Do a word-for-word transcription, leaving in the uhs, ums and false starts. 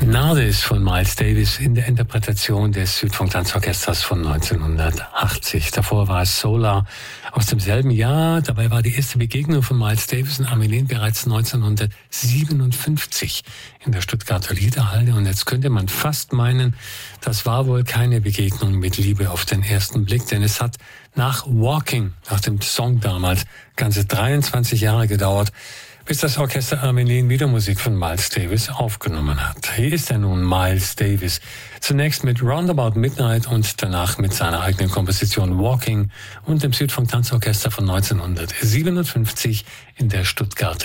Nardis von Miles Davis in der Interpretation des Südfunk-Tanzorchesters von neunzehnhundertachtzig. Davor war es Solar aus demselben Jahr. Dabei war die erste Begegnung von Miles Davis und Armelin bereits neunzehnhundertsiebenundfünfzig in der Stuttgarter Liederhalle. Und jetzt könnte man fast meinen, das war wohl keine Begegnung mit Liebe auf den ersten Blick, denn es hat nach Walking, nach dem Song damals, ganze dreiundzwanzig Jahre gedauert, bis das Orchester Armelin wieder Musik von Miles Davis aufgenommen hat. Hier ist er nun, Miles Davis. Zunächst mit Roundabout Midnight und danach mit seiner eigenen Komposition Walking und dem Südfunk Tanzorchester von neunzehnhundertsiebenundfünfzig in der Stuttgarter